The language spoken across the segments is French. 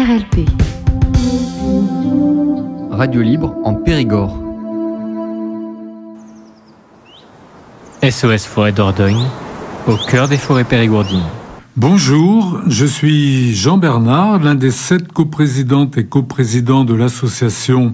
RLP. Radio libre en Périgord. SOS Forêt Dordogne, au cœur des forêts périgourdines. Bonjour, je suis Jean Bernard, l'un des 7 coprésidentes et coprésidents de l'association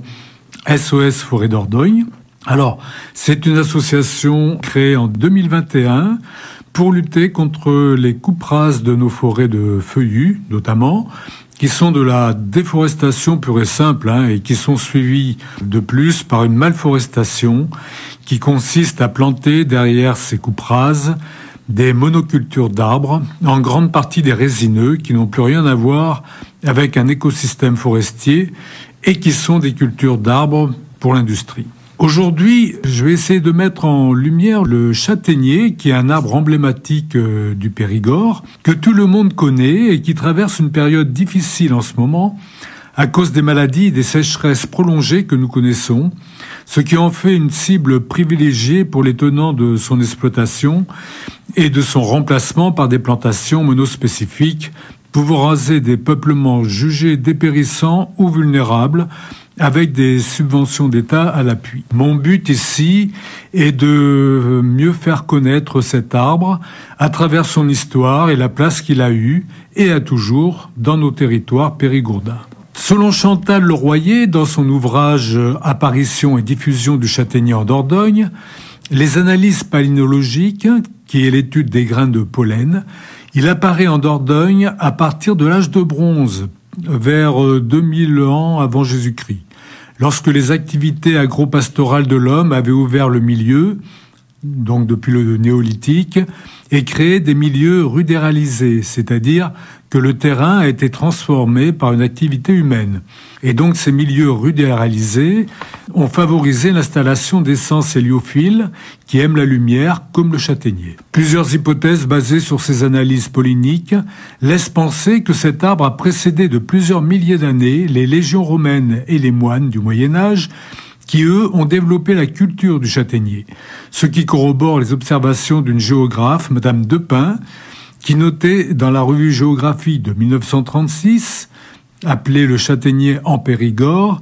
SOS Forêt Dordogne. Alors, c'est une association créée en 2021 pour lutter contre les coupes rases de nos forêts de feuillus, notamment, qui sont de la déforestation pure et simple, et qui sont suivies de plus par une malforestation qui consiste à planter derrière ces coupes rases des monocultures d'arbres, en grande partie des résineux, qui n'ont plus rien à voir avec un écosystème forestier et qui sont des cultures d'arbres pour l'industrie. Aujourd'hui, je vais essayer de mettre en lumière le châtaignier, qui est un arbre emblématique du Périgord, que tout le monde connaît et qui traverse une période difficile en ce moment à cause des maladies et des sécheresses prolongées que nous connaissons, ce qui en fait une cible privilégiée pour les tenants de son exploitation et de son remplacement par des plantations monospécifiques pouvant raser des peuplements jugés dépérissants ou vulnérables, avec des subventions d'État à l'appui. Mon but ici est de mieux faire connaître cet arbre à travers son histoire et la place qu'il a eue et a toujours dans nos territoires périgourdins. Selon Chantal Leroyer, dans son ouvrage « Apparition et diffusion du châtaignier en Dordogne », les analyses palynologiques, qui est l'étude des grains de pollen, il apparaît en Dordogne à partir de l'âge de bronze, vers 2000 ans avant Jésus-Christ, lorsque les activités agro-pastorales de l'homme avaient ouvert le milieu, donc depuis le néolithique, et créé des milieux rudéralisés, c'est-à-dire que le terrain a été transformé par une activité humaine. Et donc ces milieux rudéralisés ont favorisé l'installation d'essences héliophiles qui aiment la lumière, comme le châtaignier. Plusieurs hypothèses basées sur ces analyses polliniques laissent penser que cet arbre a précédé de plusieurs milliers d'années les légions romaines et les moines du Moyen-Âge, qui, eux, ont développé la culture du châtaignier, ce qui corrobore les observations d'une géographe, Madame Depin, qui notait dans la revue Géographie de 1936, appelée Le châtaignier en Périgord,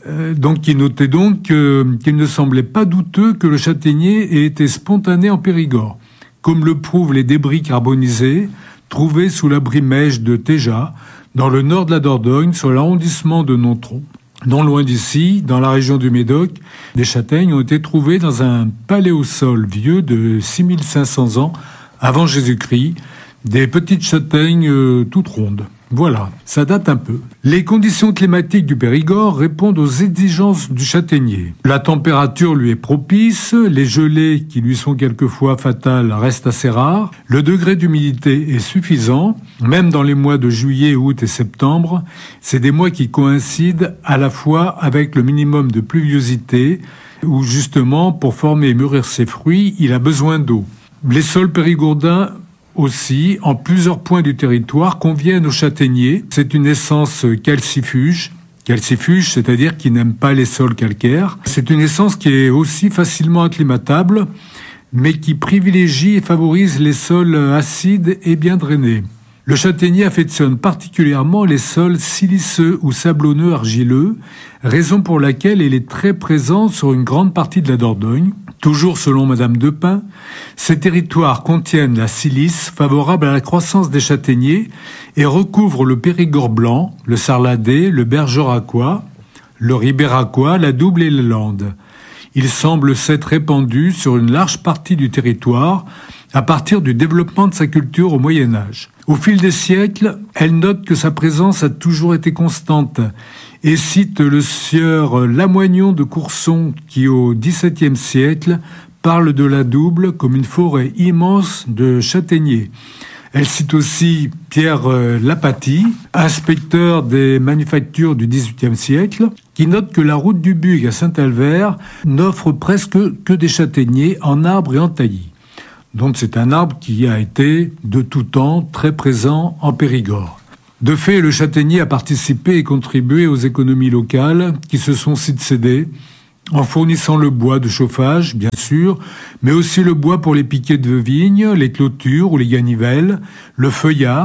qui notait qu'il ne semblait pas douteux que le châtaignier ait été spontané en Périgord, comme le prouvent les débris carbonisés trouvés sous l'abri Mège de Téja, dans le nord de la Dordogne, sur l'arrondissement de Nontron. Non loin d'ici, dans la région du Médoc, des châtaignes ont été trouvées dans un paléosol vieux de 6500 ans avant Jésus-Christ, des petites châtaignes toutes rondes. Voilà, ça date un peu. Les conditions climatiques du Périgord répondent aux exigences du châtaignier. La température lui est propice, les gelées qui lui sont quelquefois fatales restent assez rares, le degré d'humidité est suffisant, même dans les mois de juillet, août et septembre. C'est des mois qui coïncident à la fois avec le minimum de pluviosité, où justement, pour former et mûrir ses fruits, il a besoin d'eau. Les sols périgourdins aussi, en plusieurs points du territoire, conviennent au châtaignier. C'est une essence calcifuge, c'est-à-dire qui n'aime pas les sols calcaires. C'est une essence qui est aussi facilement acclimatable, mais qui privilégie et favorise les sols acides et bien drainés. Le châtaignier affectionne particulièrement les sols siliceux ou sablonneux argileux, raison pour laquelle il est très présent sur une grande partie de la Dordogne. Toujours selon Madame Depin, ces territoires contiennent la silice favorable à la croissance des châtaigniers et recouvrent le Périgord blanc, le sarladé, le bergeracois, le ribéracois, la double et les landes. Il semble s'être répandu sur une large partie du territoire à partir du développement de sa culture au Moyen-Âge. Au fil des siècles, elle note que sa présence a toujours été constante et cite le sieur Lamoignon de Courson qui, au XVIIe siècle, parle de la Double comme une forêt immense de châtaigniers. Elle cite aussi Pierre Lapatie, inspecteur des manufactures du XVIIIe siècle, qui note que la route du Bug à Saint-Albert n'offre presque que des châtaigniers en arbre et en taillis. Donc c'est un arbre qui a été de tout temps très présent en Périgord. De fait, le châtaignier a participé et contribué aux économies locales qui se sont succédées en fournissant le bois de chauffage, bien sûr, mais aussi le bois pour les piquets de vigne, les clôtures ou les ganivelles, le feuillard,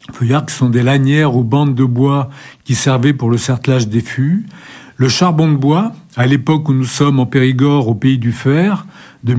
feuillards qui sont des lanières ou bandes de bois qui servaient pour le cerclage des fûts. Le charbon de bois, à l'époque où nous sommes en Périgord, au pays du fer, de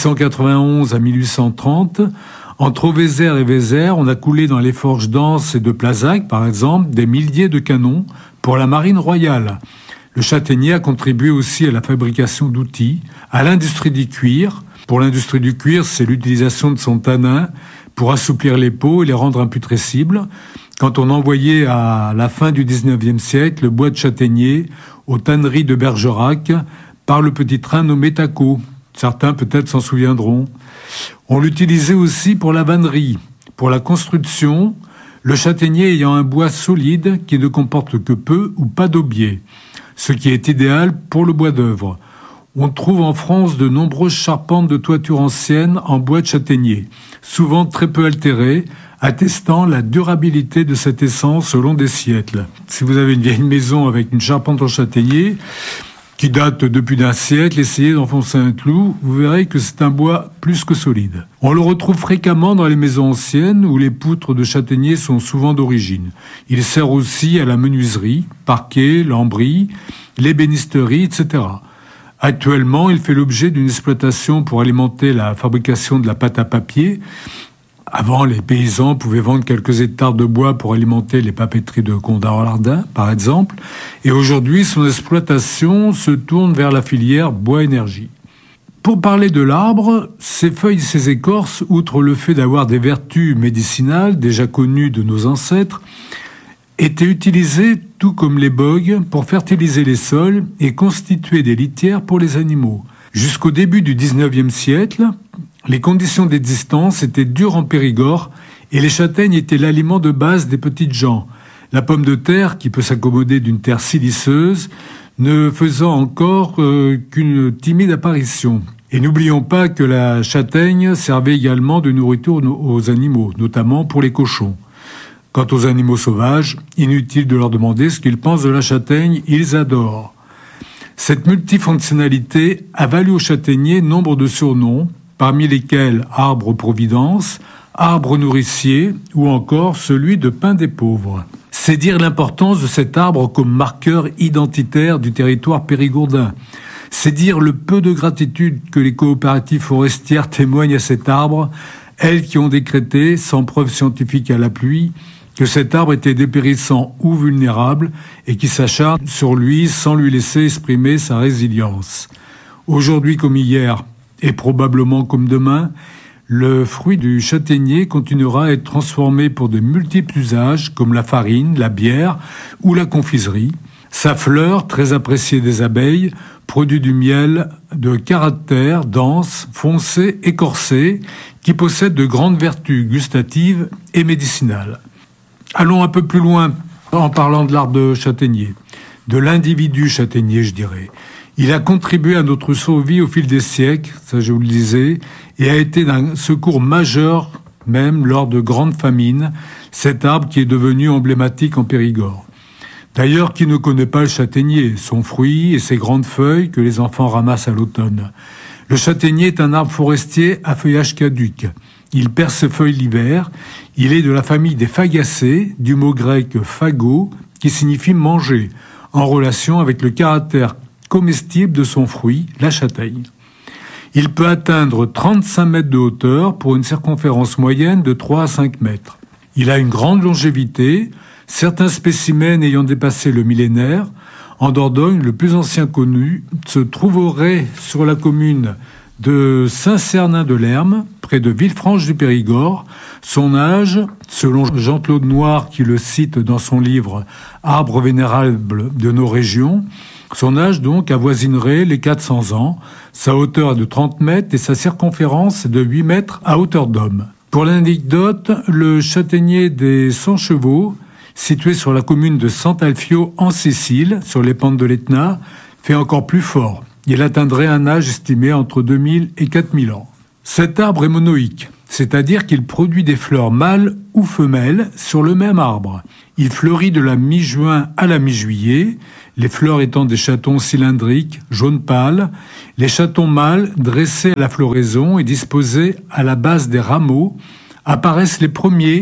1691 à 1830, entre Auvézère et Vézère, on a coulé dans les forges d'Anse et de Plazac, par exemple, des milliers de canons pour la marine royale. Le châtaignier a contribué aussi à la fabrication d'outils, à l'industrie du cuir. Pour l'industrie du cuir, c'est l'utilisation de son tanin pour assouplir les peaux et les rendre imputrescibles. Quand on envoyait à la fin du 19e siècle le bois de châtaignier aux tanneries de Bergerac par le petit train nommé Taco. Certains peut-être s'en souviendront. On l'utilisait aussi pour la vannerie, pour la construction, le châtaignier ayant un bois solide qui ne comporte que peu ou pas d'aubier, ce qui est idéal pour le bois d'œuvre. On trouve en France de nombreuses charpentes de toiture anciennes en bois de châtaignier, souvent très peu altérées, attestant la durabilité de cette essence au long des siècles. Si vous avez une vieille maison avec une charpente en châtaignier qui date de plus d'un siècle, essayez d'enfoncer un clou, vous verrez que c'est un bois plus que solide. On le retrouve fréquemment dans les maisons anciennes où les poutres de châtaignier sont souvent d'origine. Il sert aussi à la menuiserie, parquet, lambris, l'ébénisterie, etc. Actuellement, il fait l'objet d'une exploitation pour alimenter la fabrication de la pâte à papier. Avant, les paysans pouvaient vendre quelques hectares de bois pour alimenter les papeteries de Condat-Lardin, par exemple. Et aujourd'hui, son exploitation se tourne vers la filière bois-énergie. Pour parler de l'arbre, ses feuilles et ses écorces, outre le fait d'avoir des vertus médicinales déjà connues de nos ancêtres, étaient utilisées, tout comme les bogues, pour fertiliser les sols et constituer des litières pour les animaux. Jusqu'au début du XIXe siècle, les conditions d'existence étaient dures en Périgord et les châtaignes étaient l'aliment de base des petites gens. La pomme de terre, qui peut s'accommoder d'une terre siliceuse, ne faisant encore qu'une timide apparition. Et n'oublions pas que la châtaigne servait également de nourriture aux animaux, notamment pour les cochons. Quant aux animaux sauvages, inutile de leur demander ce qu'ils pensent de la châtaigne, ils adorent. Cette multifonctionnalité a valu au châtaignier nombre de surnoms, parmi lesquels arbre providence, arbre nourricier ou encore celui de pain des pauvres. C'est dire l'importance de cet arbre comme marqueur identitaire du territoire périgourdin. C'est dire le peu de gratitude que les coopératives forestières témoignent à cet arbre, elles qui ont décrété, sans preuve scientifique à l'appui, que cet arbre était dépérissant ou vulnérable et qui s'acharne sur lui sans lui laisser exprimer sa résilience. Aujourd'hui comme hier, et probablement comme demain, le fruit du châtaignier continuera à être transformé pour de multiples usages comme la farine, la bière ou la confiserie. Sa fleur, très appréciée des abeilles, produit du miel de caractère dense, foncé, écorcé, qui possède de grandes vertus gustatives et médicinales. Allons un peu plus loin en parlant de l'arbre de châtaignier, de l'individu châtaignier, je dirais. Il a contribué à notre survie au fil des siècles, ça je vous le disais, et a été d'un secours majeur, même lors de grandes famines, cet arbre qui est devenu emblématique en Périgord. D'ailleurs, qui ne connaît pas le châtaignier, son fruit et ses grandes feuilles que les enfants ramassent à l'automne. Le châtaignier est un arbre forestier à feuillage caduc. Il perd ses feuilles l'hiver. Il est de la famille des fagacées, du mot grec phago, qui signifie manger, en relation avec le caractère comestible de son fruit, la châtaigne. Il peut atteindre 35 mètres de hauteur pour une circonférence moyenne de 3 à 5 mètres. Il a une grande longévité, certains spécimens ayant dépassé le millénaire. En Dordogne, le plus ancien connu se trouverait sur la commune de Saint-Cernin-de-Lerme, près de Villefranche du Périgord. Son âge, selon Jean-Claude Noir qui le cite dans son livre « Arbre vénérable de nos régions », son âge donc avoisinerait les 400 ans, sa hauteur est de 30 mètres et sa circonférence est de 8 mètres à hauteur d'homme. Pour l'anecdote, le châtaignier des 100 chevaux, situé sur la commune de Sant'Alfio en Sicile, sur les pentes de l'Etna, fait encore plus fort. Il atteindrait un âge estimé entre 2000 et 4000 ans. Cet arbre est monoïque, c'est-à-dire qu'il produit des fleurs mâles ou femelles sur le même arbre. Il fleurit de la mi-juin à la mi-juillet, les fleurs étant des chatons cylindriques, jaune pâle. Les chatons mâles, dressés à la floraison et disposés à la base des rameaux, apparaissent les premiers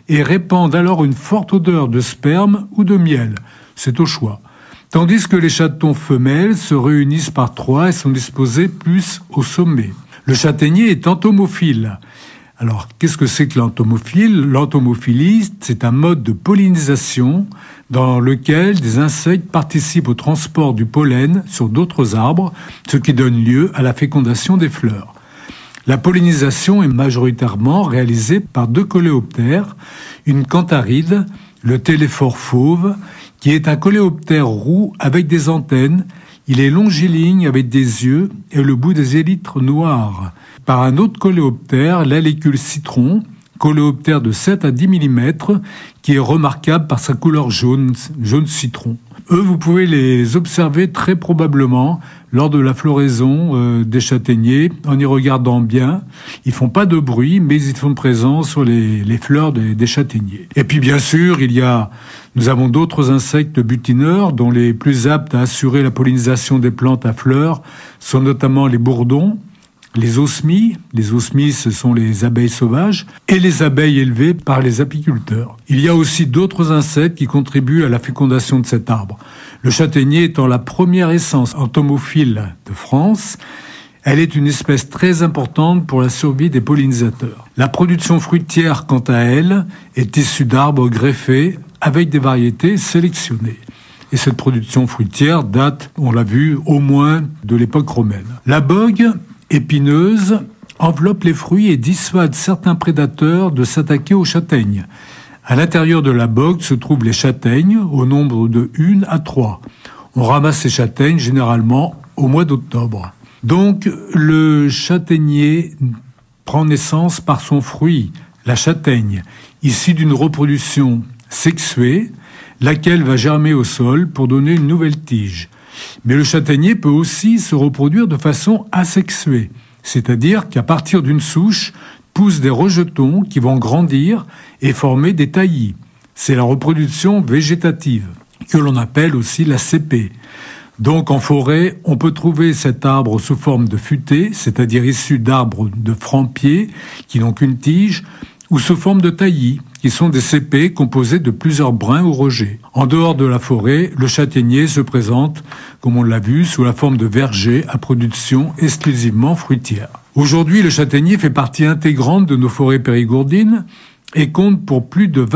et répandent alors une forte odeur de sperme ou de miel. C'est au choix. Tandis que les chatons femelles se réunissent par 3 et sont disposés plus au sommet. Le châtaignier est entomophile. Alors, qu'est-ce que c'est que l'entomophile ? L'entomophilie, c'est un mode de pollinisation dans lequel des insectes participent au transport du pollen sur d'autres arbres, ce qui donne lieu à la fécondation des fleurs. La pollinisation est majoritairement réalisée par 2 coléoptères, une cantharide, le téléphore fauve, qui est un coléoptère roux avec des antennes. Il est longiligne avec des yeux et le bout des élytres noirs. Par un autre coléoptère, l'alécule citron, coléoptère de 7 à 10 mm, qui est remarquable par sa couleur jaune citron. Eux, vous pouvez les observer très probablement lors de la floraison des châtaigniers, en y regardant bien. Ils font pas de bruit, mais ils sont présents sur les fleurs des châtaigniers. Et puis bien sûr, nous avons d'autres insectes butineurs, dont les plus aptes à assurer la pollinisation des plantes à fleurs sont notamment les bourdons, les osmies. Les osmies, ce sont les abeilles sauvages, et les abeilles élevées par les apiculteurs. Il y a aussi d'autres insectes qui contribuent à la fécondation de cet arbre. Le châtaignier étant la première essence entomophile de France, elle est une espèce très importante pour la survie des pollinisateurs. La production fruitière, quant à elle, est issue d'arbres greffés avec des variétés sélectionnées. Et cette production fruitière date, on l'a vu, au moins de l'époque romaine. La bogue épineuse enveloppe les fruits et dissuade certains prédateurs de s'attaquer aux châtaignes. À l'intérieur de la bogue se trouvent les châtaignes, au nombre de 1 à 3. On ramasse ces châtaignes généralement au mois d'octobre. Donc le châtaignier prend naissance par son fruit, la châtaigne, issue d'une reproduction sexuée, laquelle va germer au sol pour donner une nouvelle tige. Mais le châtaignier peut aussi se reproduire de façon asexuée, c'est-à-dire qu'à partir d'une souche poussent des rejetons qui vont grandir et former des taillis. C'est la reproduction végétative, que l'on appelle aussi la cépée. Donc en forêt, on peut trouver cet arbre sous forme de futée, c'est-à-dire issu d'arbres de francs-pieds qui n'ont qu'une tige, ou sous forme de taillis, qui sont des cépées composées de plusieurs brins ou rejets. En dehors de la forêt, le châtaignier se présente, comme on l'a vu, sous la forme de vergers à production exclusivement fruitière. Aujourd'hui, le châtaignier fait partie intégrante de nos forêts périgourdines et compte pour plus de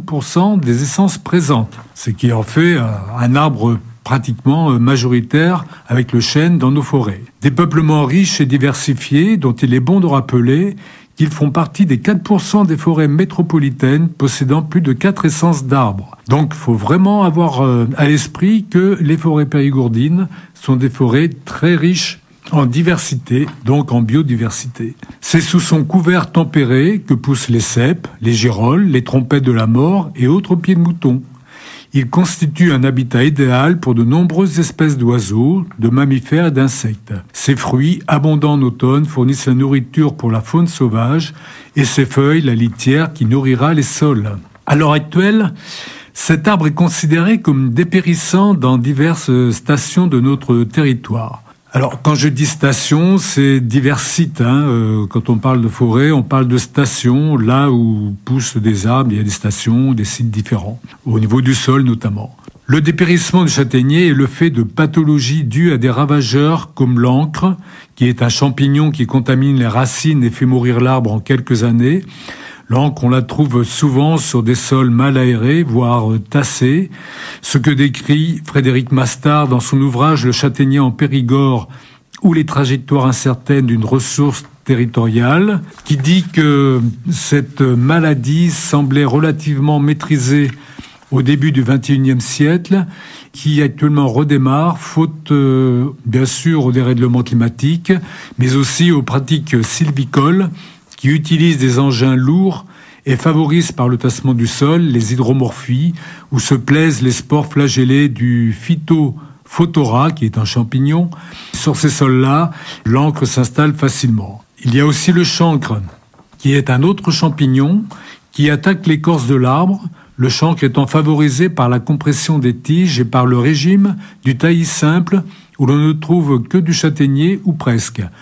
25% des essences présentes, ce qui en fait un arbre pratiquement majoritaire avec le chêne dans nos forêts. Des peuplements riches et diversifiés dont il est bon de rappeler qu'ils font partie des 4% des forêts métropolitaines possédant plus de 4 essences d'arbres. Donc il faut vraiment avoir à l'esprit que les forêts périgourdines sont des forêts très riches en diversité, donc en biodiversité. C'est sous son couvert tempéré que poussent les cèpes, les girolles, les trompettes de la mort et autres pieds de mouton. Il constitue un habitat idéal pour de nombreuses espèces d'oiseaux, de mammifères et d'insectes. Ses fruits, abondants en automne, fournissent la nourriture pour la faune sauvage et ses feuilles, la litière qui nourrira les sols. À l'heure actuelle, cet arbre est considéré comme dépérissant dans diverses stations de notre territoire. Alors, quand je dis station, c'est divers sites. Quand on parle de forêt, on parle de stations. Là où poussent des arbres, il y a des stations, des sites différents, au niveau du sol notamment. Le dépérissement du châtaignier est le fait de pathologies dues à des ravageurs comme l'encre, qui est un champignon qui contamine les racines et fait mourir l'arbre en quelques années. L'encre, on la trouve souvent sur des sols mal aérés, voire tassés, ce que décrit Frédéric Mastard dans son ouvrage « Le châtaignier en Périgord » ou les trajectoires incertaines d'une ressource territoriale, qui dit que cette maladie semblait relativement maîtrisée au début du XXIe siècle, qui actuellement redémarre, faute bien sûr au dérèglement climatique, mais aussi aux pratiques sylvicoles, qui utilisent des engins lourds et favorisent par le tassement du sol les hydromorphies, où se plaisent les spores flagellés du Phytophthora, qui est un champignon. Sur ces sols-là, l'encre s'installe facilement. Il y a aussi le chancre, qui est un autre champignon qui attaque l'écorce de l'arbre, le chancre étant favorisé par la compression des tiges et par le régime du taillis simple, où l'on ne trouve que du châtaignier ou presque.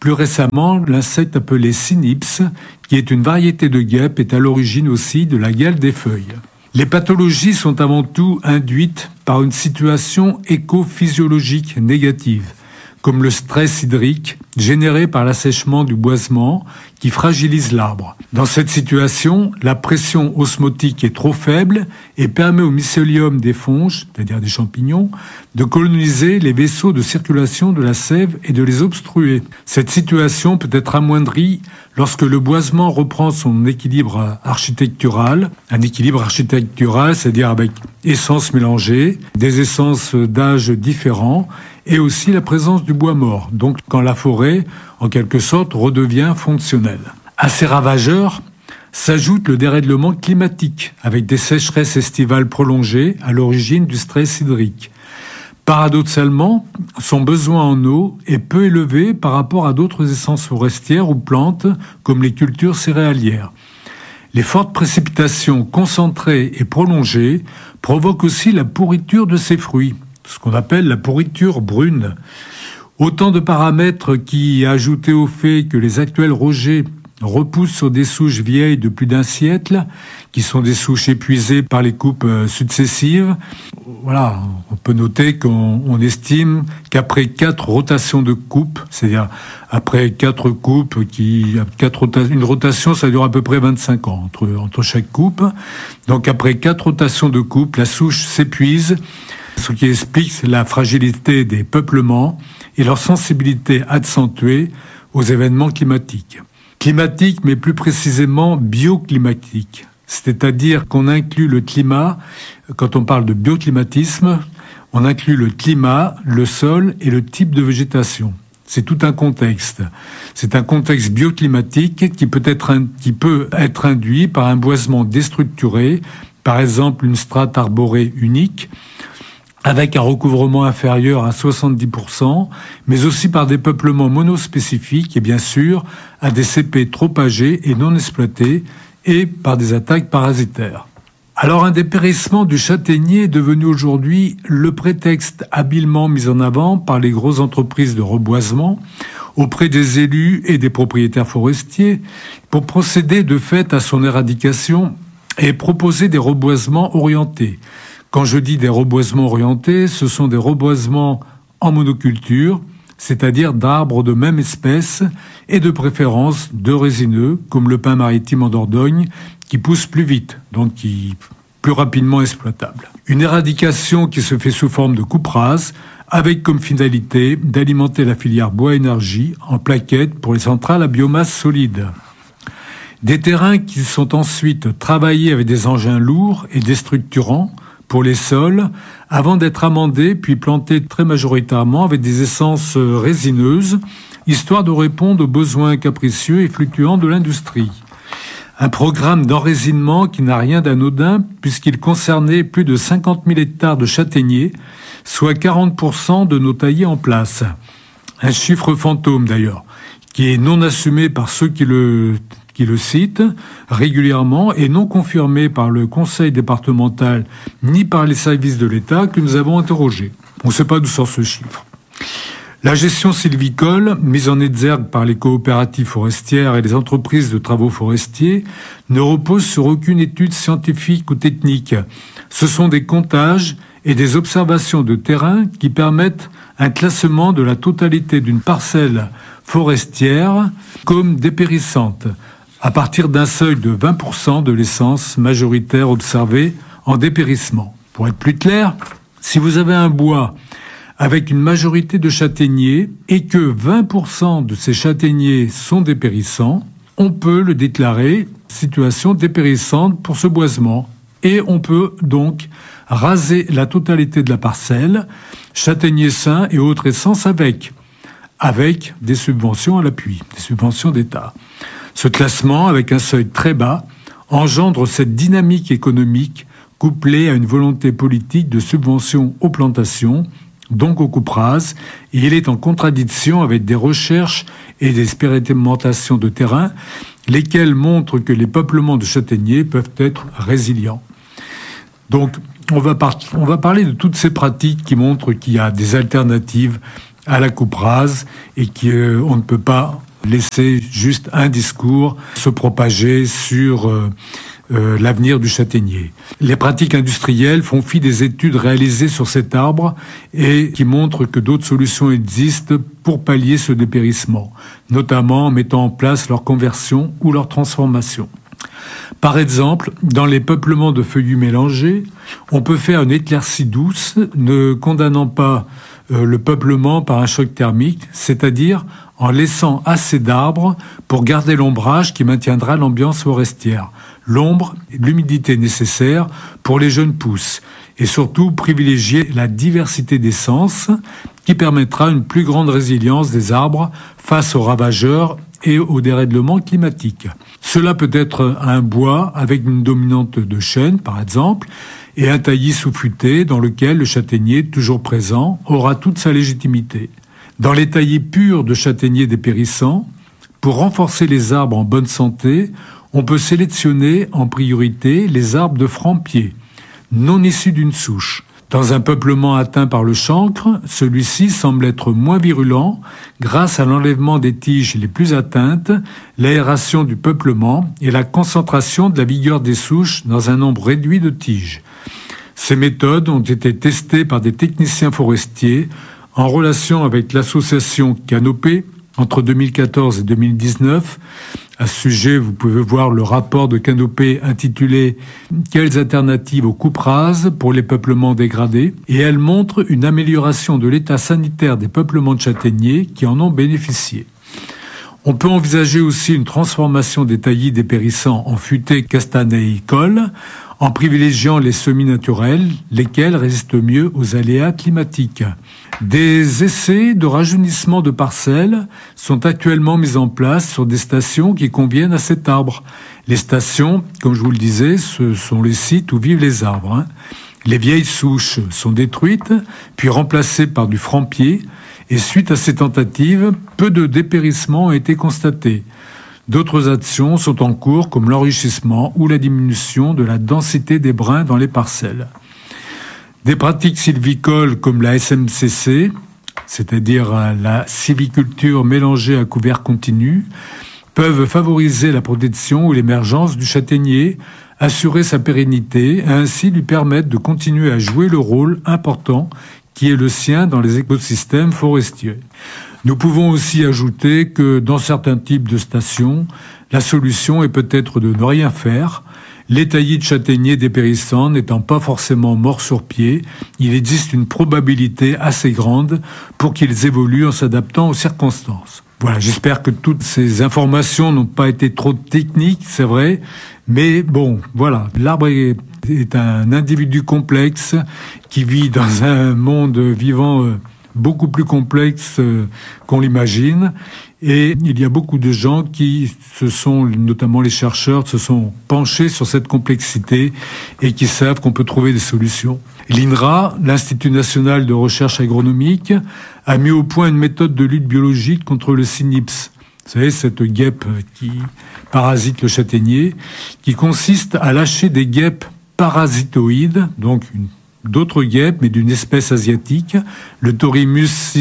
Plus récemment, l'insecte appelé Cynips, qui est une variété de guêpe, est à l'origine aussi de la gale des feuilles. Les pathologies sont avant tout induites par une situation écophysiologique négative, comme le stress hydrique généré par l'assèchement du boisement qui fragilise l'arbre. Dans cette situation, la pression osmotique est trop faible et permet au mycélium des fonges, c'est-à-dire des champignons, de coloniser les vaisseaux de circulation de la sève et de les obstruer. Cette situation peut être amoindrie lorsque le boisement reprend son équilibre architectural, un équilibre architectural, c'est-à-dire avec essences mélangées, des essences d'âge différents, et aussi la présence du bois mort, donc quand la forêt, en quelque sorte, redevient fonctionnelle. À ces ravageurs s'ajoute le dérèglement climatique, avec des sécheresses estivales prolongées à l'origine du stress hydrique. Paradoxalement, son besoin en eau est peu élevé par rapport à d'autres essences forestières ou plantes, comme les cultures céréalières. Les fortes précipitations concentrées et prolongées provoquent aussi la pourriture de ces fruits, ce qu'on appelle la pourriture brune. Autant de paramètres qui, ajoutés au fait que les actuels rejets repoussent sur des souches vieilles de plus d'un siècle, qui sont des souches épuisées par les coupes successives. Voilà, on peut noter qu'on estime qu'après 4 rotations de coupes, c'est-à-dire après 4 coupes, une rotation, ça dure à peu près 25 ans entre chaque coupe. Donc après 4 rotations de coupes, la souche s'épuise, ce qui explique la fragilité des peuplements et leur sensibilité accentuée aux événements climatiques. Climatiques, mais plus précisément bioclimatiques. C'est-à-dire qu'on inclut le climat, quand on parle de bioclimatisme, on inclut le climat, le sol et le type de végétation. C'est tout un contexte. C'est un contexte bioclimatique qui peut être induit par un boisement déstructuré, par exemple une strate arborée unique, avec un recouvrement inférieur à 70%, mais aussi par des peuplements monospécifiques et bien sûr à des cépées trop âgés et non exploités et par des attaques parasitaires. Alors un dépérissement du châtaignier est devenu aujourd'hui le prétexte habilement mis en avant par les grosses entreprises de reboisement auprès des élus et des propriétaires forestiers pour procéder de fait à son éradication et proposer des reboisements orientés. Quand je dis des reboisements orientés, ce sont des reboisements en monoculture, c'est-à-dire d'arbres de même espèce et de préférence de résineux, comme le pin maritime en Dordogne, qui pousse plus vite, donc qui est plus rapidement exploitable. Une éradication qui se fait sous forme de coupe rase, avec comme finalité d'alimenter la filière bois-énergie en plaquettes pour les centrales à biomasse solide. Des terrains qui sont ensuite travaillés avec des engins lourds et déstructurants, pour les sols, avant d'être amendés puis plantés très majoritairement avec des essences résineuses, histoire de répondre aux besoins capricieux et fluctuants de l'industrie. Un programme d'enraisinement qui n'a rien d'anodin puisqu'il concernait plus de 50 000 hectares de châtaigniers, soit 40% de nos taillis en place. Un chiffre fantôme d'ailleurs, qui est non assumé par ceux qui le citent régulièrement et non confirmé par le conseil départemental ni par les services de l'État que nous avons interrogés. On ne sait pas d'où sort ce chiffre. La gestion sylvicole, mise en exergue par les coopératives forestières et les entreprises de travaux forestiers, ne repose sur aucune étude scientifique ou technique. Ce sont des comptages et des observations de terrain qui permettent un classement de la totalité d'une parcelle forestière comme dépérissante, à partir d'un seuil de 20% de l'essence majoritaire observée en dépérissement. Pour être plus clair, si vous avez un bois avec une majorité de châtaigniers et que 20% de ces châtaigniers sont dépérissants, on peut le déclarer situation dépérissante pour ce boisement. Et on peut donc raser la totalité de la parcelle, châtaigniers sains et autres essences avec des subventions à l'appui, des subventions d'État. Ce classement, avec un seuil très bas, engendre cette dynamique économique couplée à une volonté politique de subvention aux plantations, donc aux coupes rases, et il est en contradiction avec des recherches et des expérimentations de terrain, lesquelles montrent que les peuplements de châtaigniers peuvent être résilients. Donc, on va parler de toutes ces pratiques qui montrent qu'il y a des alternatives à la coupe rase et qu'on ne peut pas laisser juste un discours se propager sur l'avenir du châtaignier. Les pratiques industrielles font fi des études réalisées sur cet arbre et qui montrent que d'autres solutions existent pour pallier ce dépérissement, notamment en mettant en place leur conversion ou leur transformation. Par exemple, dans les peuplements de feuillus mélangés, on peut faire une éclaircie douce ne condamnant pas le peuplement par un choc thermique, c'est-à-dire en laissant assez d'arbres pour garder l'ombrage qui maintiendra l'ambiance forestière, l'ombre et l'humidité nécessaires pour les jeunes pousses, et surtout privilégier la diversité d'essences qui permettra une plus grande résilience des arbres face aux ravageurs et au dérèglement climatique. Cela peut être un bois avec une dominante de chêne, par exemple, et un taillis sous-futé dans lequel le châtaignier, toujours présent, aura toute sa légitimité. Dans les taillis purs de châtaigniers dépérissants, pour renforcer les arbres en bonne santé, on peut sélectionner en priorité les arbres de franc-pied, non issus d'une souche. Dans un peuplement atteint par le chancre, celui-ci semble être moins virulent grâce à l'enlèvement des tiges les plus atteintes, l'aération du peuplement et la concentration de la vigueur des souches dans un nombre réduit de tiges. Ces méthodes ont été testées par des techniciens forestiers en relation avec l'association Canopée entre 2014 et 2019. À ce sujet, vous pouvez voir le rapport de Canopée intitulé « Quelles alternatives aux coupes rases pour les peuplements dégradés ?» et elle montre une amélioration de l'état sanitaire des peuplements de châtaigniers qui en ont bénéficié. On peut envisager aussi une transformation des taillis dépérissants en futaies castanéicoles en privilégiant les semis naturels, lesquels résistent mieux aux aléas climatiques. Des essais de rajeunissement de parcelles sont actuellement mis en place sur des stations qui conviennent à cet arbre. Les stations, comme je vous le disais, ce sont les sites où vivent les arbres. Les vieilles souches sont détruites, puis remplacées par du franc-pied, et suite à ces tentatives, peu de dépérissement a été constaté. D'autres actions sont en cours, comme l'enrichissement ou la diminution de la densité des brins dans les parcelles. Des pratiques sylvicoles comme la SMCC, c'est-à-dire la sylviculture mélangée à couvert continu, peuvent favoriser la protection ou l'émergence du châtaignier, assurer sa pérennité et ainsi lui permettre de continuer à jouer le rôle important qui est le sien dans les écosystèmes forestiers. Nous pouvons aussi ajouter que dans certains types de stations, la solution est peut-être de ne rien faire. Les taillis de châtaigniers dépérissants n'étant pas forcément morts sur pied, il existe une probabilité assez grande pour qu'ils évoluent en s'adaptant aux circonstances. Voilà, j'espère que toutes ces informations n'ont pas été trop techniques, c'est vrai, mais bon, voilà, l'arbre est un individu complexe qui vit dans un monde vivant beaucoup plus complexe qu'on l'imagine. Et il y a beaucoup de gens qui notamment les chercheurs, se sont penchés sur cette complexité et qui savent qu'on peut trouver des solutions. L'INRA, l'Institut national de recherche agronomique, a mis au point une méthode de lutte biologique contre le cynips. Vous savez, cette guêpe qui parasite le châtaignier, qui consiste à lâcher des guêpes parasitoïdes, donc d'autres guêpes, mais d'une espèce asiatique, le Thorimus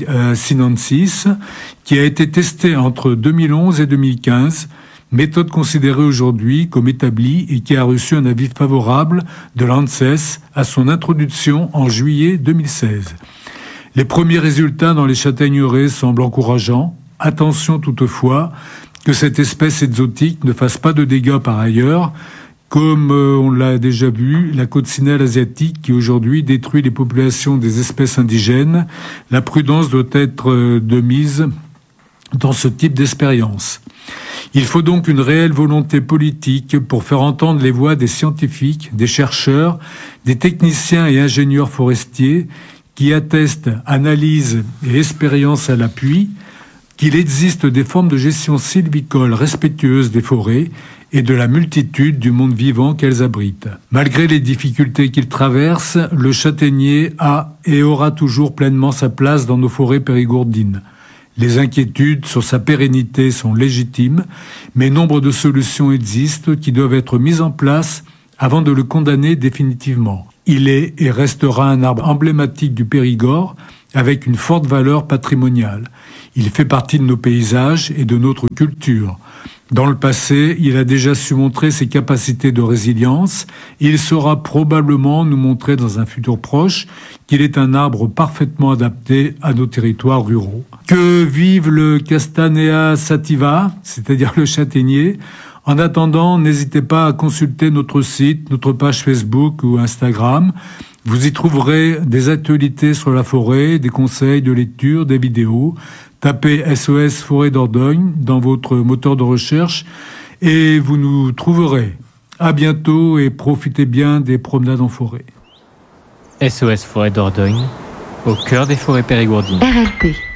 sinensis, qui a été testé entre 2011 et 2015, méthode considérée aujourd'hui comme établie et qui a reçu un avis favorable de l'ANSES à son introduction en juillet 2016. Les premiers résultats dans les châtaigneraies semblent encourageants. Attention toutefois que cette espèce exotique ne fasse pas de dégâts par ailleurs, comme on l'a déjà vu, la coccinelle asiatique qui aujourd'hui détruit les populations des espèces indigènes. La prudence doit être de mise dans ce type d'expérience. Il faut donc une réelle volonté politique pour faire entendre les voix des scientifiques, des chercheurs, des techniciens et ingénieurs forestiers qui attestent, analyses et expériences à l'appui qu'il existe des formes de gestion sylvicole respectueuses des forêts et de la multitude du monde vivant qu'elles abritent. Malgré les difficultés qu'il traverse, le châtaignier a et aura toujours pleinement sa place dans nos forêts périgourdines. Les inquiétudes sur sa pérennité sont légitimes, mais nombre de solutions existent qui doivent être mises en place avant de le condamner définitivement. Il est et restera un arbre emblématique du Périgord avec une forte valeur patrimoniale. Il fait partie de nos paysages et de notre culture. Dans le passé, il a déjà su montrer ses capacités de résilience. Il saura probablement nous montrer dans un futur proche qu'il est un arbre parfaitement adapté à nos territoires ruraux. Que vive le Castanea sativa, c'est-à-dire le châtaignier. En attendant, n'hésitez pas à consulter notre site, notre page Facebook ou Instagram. Vous y trouverez des actualités sur la forêt, des conseils de lecture, des vidéos. Tapez SOS Forêt Dordogne dans votre moteur de recherche et vous nous trouverez. À bientôt et profitez bien des promenades en forêt. SOS Forêt Dordogne, au cœur des forêts périgourdines. RLP.